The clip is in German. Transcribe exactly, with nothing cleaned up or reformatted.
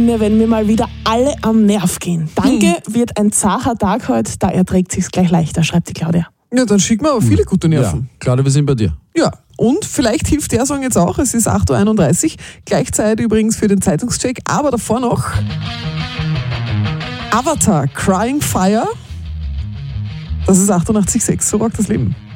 Mir, wenn wir mal wieder alle am Nerv gehen. Danke, hm. wird ein zacher Tag heute, da erträgt sich's gleich leichter, schreibt die Claudia. Ja, dann schicken wir aber viele gute Nerven. Ja, Claudia, wir sind bei dir. Ja, und vielleicht hilft der Song jetzt auch. Es ist acht Uhr einunddreißig, Gleichzeit übrigens für den Zeitungscheck, aber davor noch Avatar, Crying Fire. Das ist achtundachtzig Komma sechs, so rockt das Leben.